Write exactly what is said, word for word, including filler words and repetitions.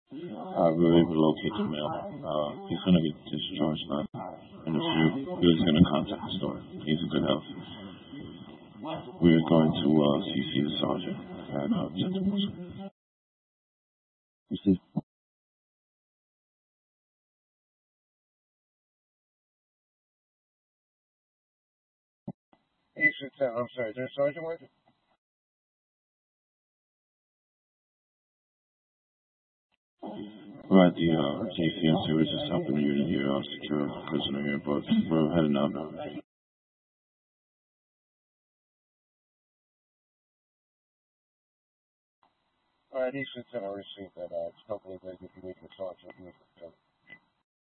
Uh, we were able to locate the male. Uh, he's going to get discharged now in a few. He's going to contact the store. He's in good health. We are going to uh, C C the sergeant at uh, Central. You see? Eastern ten, I'm sorry, there's Sergeant with you? We're at the uh, J C M C. We're just helping the unit here, uh, secure a prisoner here, but we're heading out now. Alright, Eastern ten, I received that. Uh, it's hopefully they get you with the Sergeant.